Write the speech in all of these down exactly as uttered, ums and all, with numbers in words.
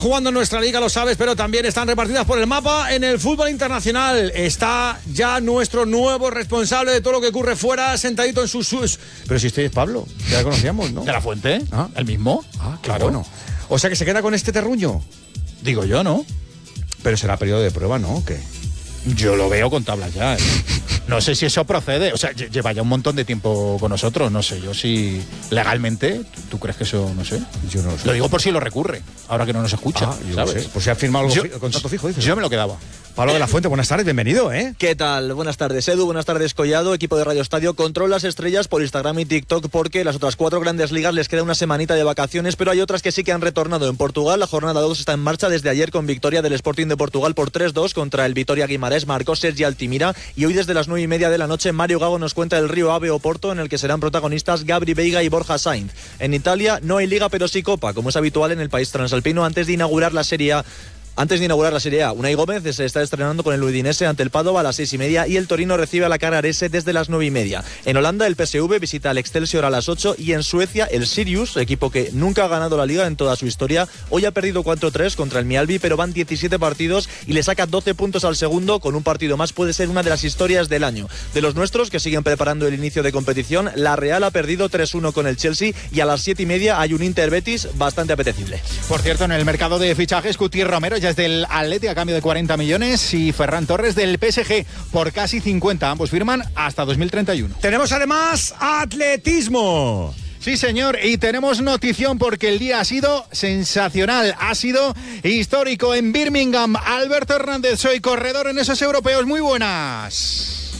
Jugando en nuestra liga, lo sabes, pero también están repartidas por el mapa en el fútbol internacional. Está ya nuestro nuevo responsable de todo lo que ocurre fuera, sentadito en sus... sus... Pero si este es Pablo, ya lo conocíamos, ¿no? ¿De la Fuente? ¿Ah? ¿El mismo? Ah, claro. Bueno. O sea que se queda con este terruño. Digo yo, ¿no? Pero será periodo de prueba, ¿no? ¿O qué? Yo lo veo con tablas ya, ¿eh? No sé si eso procede. O sea, lleva ya un montón de tiempo con nosotros. No sé yo si legalmente, ¿tú crees que eso, no sé? Yo no lo sé. Lo digo por si lo recurre, ahora que no nos escucha, ah, yo ¿sabes? No sé. Por si ha firmado algo yo, fi- contrato fijo, dices. Yo me lo quedaba. Pablo de la Fuente, buenas tardes, bienvenido, ¿eh? ¿Qué tal? Buenas tardes, Edu, buenas tardes, Collado, equipo de Radio Estadio. Control las estrellas por Instagram y TikTok porque las otras cuatro grandes ligas les queda una semanita de vacaciones, pero hay otras que sí que han retornado. En Portugal, la jornada dos está en marcha desde ayer con victoria del Sporting de Portugal por tres dos contra el Vitória Guimarães, marcó Sergi Altimira, y hoy desde las nueve y media de la noche Mario Gago nos cuenta el Río Ave Oporto, en el que serán protagonistas Gabri Veiga y Borja Sainz. En Italia no hay liga pero sí copa, como es habitual en el país transalpino antes de inaugurar la Serie A. Antes de inaugurar la Serie A, Unai Gómez se está estrenando con el Udinese ante el Padova a las seis y media y el Torino recibe a la Carrarese desde las nueve y media. En Holanda el P S V visita al Excelsior a las ocho y en Suecia el Sirius, equipo que nunca ha ganado la Liga en toda su historia, hoy ha perdido cuatro tres contra el Mjällby, pero van diecisiete partidos y le saca doce puntos al segundo. Con un partido más puede ser una de las historias del año. De los nuestros que siguen preparando el inicio de competición, la Real ha perdido tres uno con el Chelsea y a las siete y media hay un Inter Betis bastante apetecible. Por cierto, en el mercado de fichajes, Cuti Romero ya es del Atleti a cambio de cuarenta millones y Ferran Torres del P S G por casi cincuenta. Ambos firman hasta dos mil treinta y uno. Tenemos además atletismo. Sí, señor, y tenemos notición porque el día ha sido sensacional, ha sido histórico en Birmingham. Alberto Hernández, soy corredor en esos europeos. Muy buenas.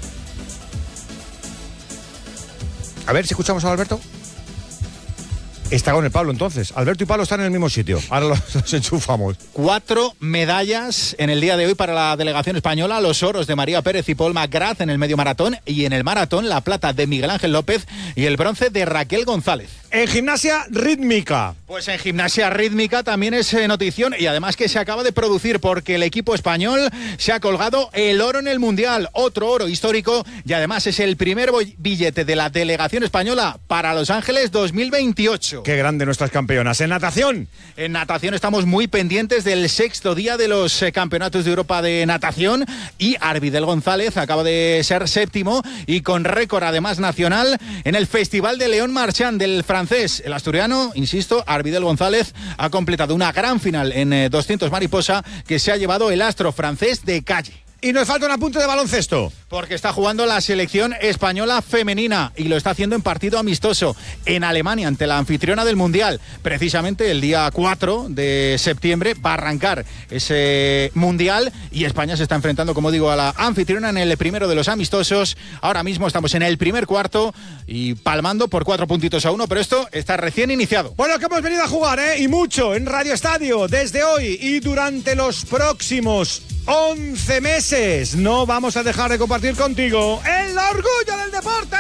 A ver si escuchamos a Alberto. Está con el Pablo entonces. Alberto y Pablo están en el mismo sitio. Ahora los, los enchufamos. Cuatro medallas en el día de hoy para la delegación española. Los oros de María Pérez y Paul McGrath en el medio maratón. Y en el maratón la plata de Miguel Ángel López y el bronce de Raquel González. En gimnasia rítmica. Pues en gimnasia rítmica también es eh, notición y además que se acaba de producir porque el equipo español se ha colgado el oro en el Mundial. Otro oro histórico y además es el primer billete de la delegación española para Los Ángeles dos mil veintiocho. Qué grande nuestras campeonas. En natación. En natación estamos muy pendientes del sexto día de los eh, campeonatos de Europa de natación y Arvidel González acaba de ser séptimo y con récord además nacional en el Festival de León Marchand del francés. El asturiano, insisto, Arvidel González ha completado una gran final en eh, doscientos mariposa que se ha llevado el astro francés de calle. Y nos falta un apunte de baloncesto. Porque está jugando la selección española femenina y lo está haciendo en partido amistoso en Alemania ante la anfitriona del Mundial. Precisamente el día cuatro de septiembre va a arrancar ese Mundial y España se está enfrentando, como digo, a la anfitriona en el primero de los amistosos. Ahora mismo estamos en el primer cuarto y palmando por cuatro puntitos a uno, pero esto está recién iniciado. Bueno, que hemos venido a jugar, ¿eh? Y mucho en Radio Estadio desde hoy y durante los próximos once meses. No vamos a dejar de compartir contigo el orgullo del deporte.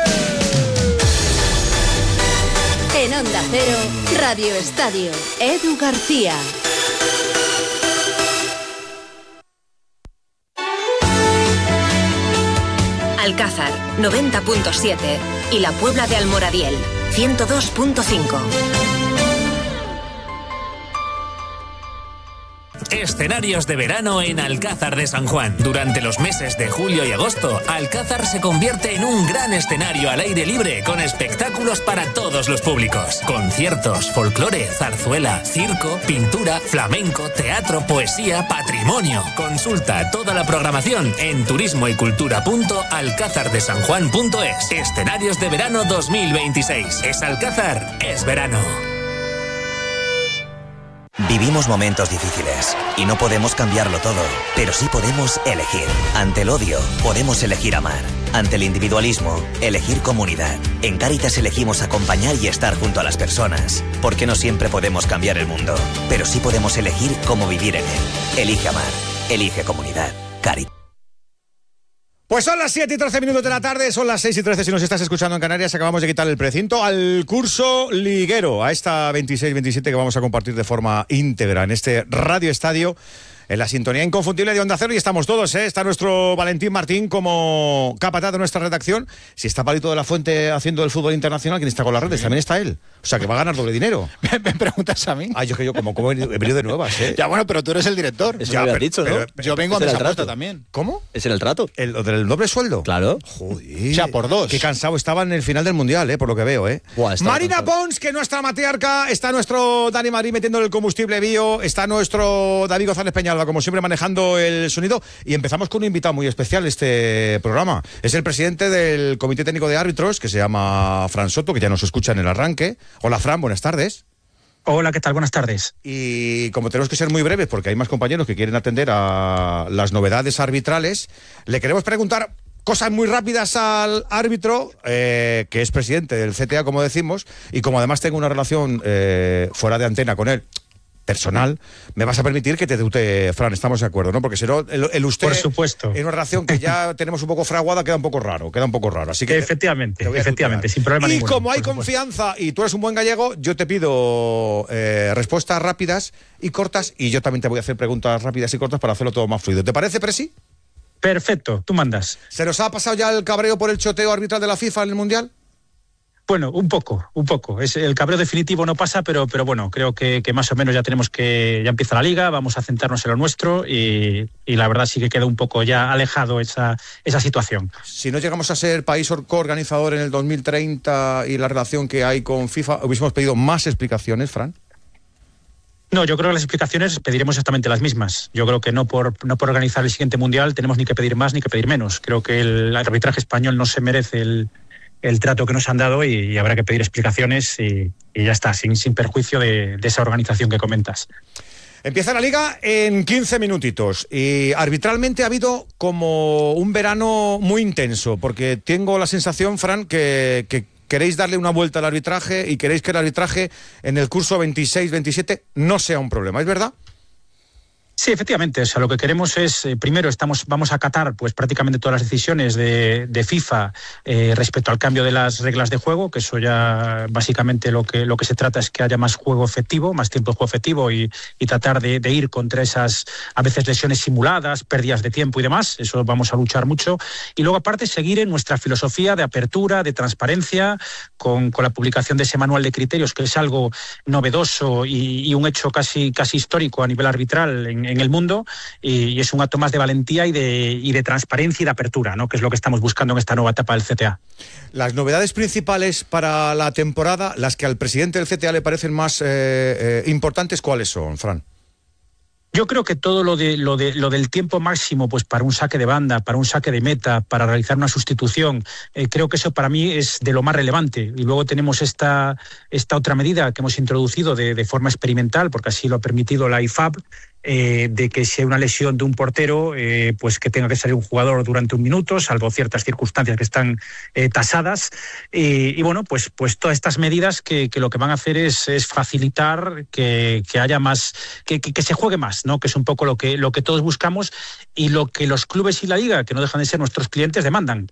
En Onda Cero, Radio Estadio, Edu García. Alcázar, noventa punto siete y La Puebla de Almoradiel, ciento dos punto cinco. Escenarios de verano en Alcázar de San Juan. Durante los meses de julio y agosto, Alcázar se convierte en un gran escenario al aire libre con espectáculos para todos los públicos. Conciertos, folclore, zarzuela, circo, pintura, flamenco, teatro, poesía, patrimonio. Consulta toda la programación en turismo y cultura punto alcázar de san juan punto es. Escenarios de verano dos mil veintiséis. Es Alcázar, es verano. Vivimos momentos difíciles y no podemos cambiarlo todo, pero sí podemos elegir. Ante el odio, podemos elegir amar. Ante el individualismo, elegir comunidad. En Cáritas elegimos acompañar y estar junto a las personas, porque no siempre podemos cambiar el mundo, pero sí podemos elegir cómo vivir en él. Elige amar, elige comunidad. Cáritas. Pues son las siete y trece minutos de la tarde, son las seis y trece si nos estás escuchando en Canarias. Acabamos de quitar el precinto al curso liguero, a esta veintiséis veintisiete que vamos a compartir de forma íntegra en este Radio Estadio, en la sintonía inconfundible de Onda Cero y estamos todos, ¿eh? Está nuestro Valentín Martín como capataz de nuestra redacción. Si está Palito de la Fuente haciendo el fútbol internacional, ¿quién está con las redes? También está él. O sea, que va a ganar doble dinero. ¿Me, me preguntas a mí? Ah, yo que yo como, como he venido de nuevas, ¿eh? Ya, bueno, pero tú eres el director. Eso ya, me lo pero, has dicho, ¿no? pero, Pero, yo vengo a ese era mesa el puesta trato también. ¿Cómo? Ese era el trato. ¿El, ¿Lo del doble sueldo? Claro. Joder. O sea, por dos. Qué cansado estaba en el final del Mundial, ¿eh? Por lo que veo, ¿eh? Buah, estaba Marina cansado. Pons, que es nuestra matriarca. Está nuestro Dani Madrid metiendo el combustible bio. Está nuestro David González Peñalba, como siempre, manejando el sonido. Y empezamos con un invitado muy especial este programa. Es el presidente del Comité Técnico de Árbitros, que se llama Fran Soto, que ya nos escucha en el arranque. Hola, Fran, buenas tardes. Hola, ¿qué tal? Buenas tardes. Y como tenemos que ser muy breves, porque hay más compañeros que quieren atender a las novedades arbitrales, le queremos preguntar cosas muy rápidas al árbitro, eh, que es presidente del C T A, como decimos, y como además tengo una relación eh, fuera de antena con él, personal, me vas a permitir que te dute, Fran, estamos de acuerdo, ¿no? Porque si no, el, el usted, por supuesto, en una relación que ya tenemos un poco fraguada, queda un poco raro, queda un poco raro. Así que efectivamente, te, te efectivamente, sin problema y ninguno. Y como hay por confianza y tú eres un buen gallego, yo te pido eh, respuestas rápidas y cortas, y yo también te voy a hacer preguntas rápidas y cortas para hacerlo todo más fluido. ¿Te parece, Presi? Perfecto, tú mandas. ¿Se nos ha pasado ya el cabreo por el choteo arbitral de la FIFA en el Mundial? Bueno, un poco, un poco. Es, el cabreo definitivo no pasa, pero, pero bueno, creo que, que más o menos ya tenemos que, ya empieza la Liga, vamos a centrarnos en lo nuestro y, y la verdad sí que queda un poco ya alejado esa, esa situación. Si no llegamos a ser país coorganizador en el dos mil treinta y la relación que hay con FIFA, ¿hubiésemos pedido más explicaciones, Fran? No, yo creo que las explicaciones pediremos exactamente las mismas. Yo creo que no por, no por organizar el siguiente Mundial tenemos ni que pedir más ni que pedir menos. Creo que el arbitraje español no se merece el... el trato que nos han dado y, y habrá que pedir explicaciones y, y ya está, sin, sin perjuicio de, de esa organización que comentas. Empieza la Liga en quince minutitos y arbitralmente ha habido como un verano muy intenso, porque tengo la sensación, Fran, que, que queréis darle una vuelta al arbitraje y queréis que el arbitraje en el curso veintiséis veintisiete no sea un problema, ¿es verdad? Sí, efectivamente. O sea, lo que queremos es, eh, primero, estamos, vamos a acatar pues prácticamente todas las decisiones de, de FIFA eh, respecto al cambio de las reglas de juego, que eso ya básicamente lo que, lo que se trata es que haya más juego efectivo, más tiempo de juego efectivo y, y tratar de, de ir contra esas, a veces, lesiones simuladas, pérdidas de tiempo y demás. Eso vamos a luchar mucho. Y luego, aparte, seguir en nuestra filosofía de apertura, de transparencia, con, con la publicación de ese manual de criterios, que es algo novedoso y, y un hecho casi, casi histórico a nivel arbitral en en el mundo y, y es un acto más de valentía y de, y de transparencia y de apertura, ¿no? Que es lo que estamos buscando en esta nueva etapa del C T A. Las novedades principales para la temporada, las que al presidente del C T A le parecen más eh, eh, importantes, ¿cuáles son, Fran? Yo creo que todo lo de lo de lo del tiempo máximo, pues para un saque de banda, para un saque de meta, para realizar una sustitución, eh, creo que eso para mí es de lo más relevante. Y luego tenemos esta esta otra medida que hemos introducido de, de forma experimental, porque así lo ha permitido la I F A B, eh, de que si hay una lesión de un portero, eh, pues que tenga que salir un jugador durante un minuto, salvo ciertas circunstancias que están eh, tasadas. Y, y bueno, pues pues todas estas medidas que, que lo que van a hacer es, es facilitar que, que haya más, que, que, que se juegue más, ¿no? Que es un poco lo que, lo que todos buscamos y lo que los clubes y la Liga, que no dejan de ser nuestros clientes, demandan.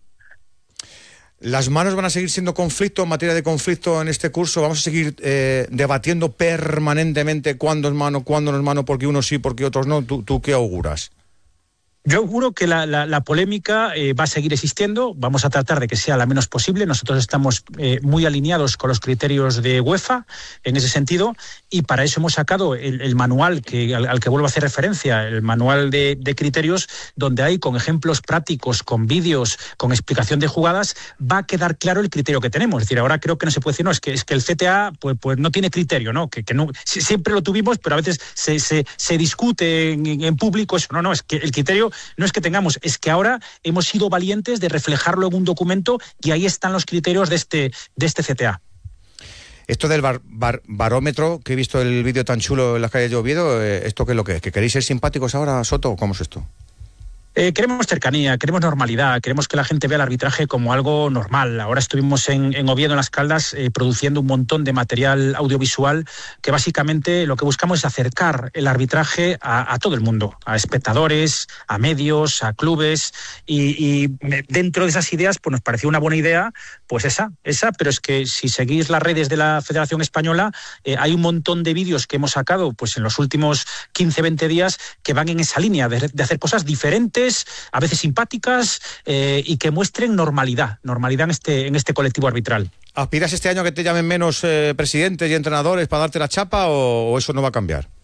¿Las manos van a seguir siendo conflicto, en materia de conflicto en este curso? ¿Vamos a seguir eh, debatiendo permanentemente cuándo es mano, cuándo no es mano, porque unos sí, porque otros no? ¿Tú, tú qué auguras? Yo auguro que la, la, la polémica eh, va a seguir existiendo. Vamos a tratar de que sea la menos posible. Nosotros estamos eh, muy alineados con los criterios de UEFA en ese sentido y para eso hemos sacado el, el manual que, al, al que vuelvo a hacer referencia, el manual de, de criterios, donde hay con ejemplos prácticos, con vídeos, con explicación de jugadas, va a quedar claro el criterio que tenemos. Es decir, ahora creo que no se puede decir, no, es que, es que el C T A pues, pues no tiene criterio, ¿no? Que, que no, siempre lo tuvimos, pero a veces se, se, se discute en, en público eso. No, no, es que el criterio no es que tengamos, es que ahora hemos sido valientes de reflejarlo en un documento y ahí están los criterios de este, de este C T A. Esto del bar, bar, barómetro, que he visto el vídeo tan chulo en las calles de Oviedo, ¿esto qué es lo que es? ¿Que queréis ser simpáticos ahora, Soto? ¿Cómo es esto? Eh, queremos cercanía, queremos normalidad, queremos que la gente vea el arbitraje como algo normal. Ahora estuvimos en, en Oviedo, en Las Caldas, eh, produciendo un montón de material audiovisual que básicamente lo que buscamos es acercar el arbitraje a, a todo el mundo, a espectadores, a medios, a clubes, y, y dentro de esas ideas pues nos pareció una buena idea, pues esa, esa, pero es que si seguís las redes de la Federación Española, eh, hay un montón de vídeos que hemos sacado pues en los últimos quince, veinte días que van en esa línea de, de hacer cosas diferentes, a veces simpáticas, eh, y que muestren normalidad, normalidad en este, en este colectivo arbitral. ¿Aspiras este año a que te llamen menos eh, presidentes y entrenadores para darte la chapa o, o eso no va a cambiar?